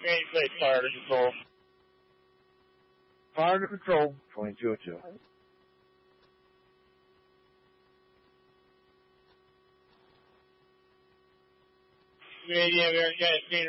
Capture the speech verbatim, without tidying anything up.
Main plate fire to control. Fire to control, twenty-two oh two. Media, American,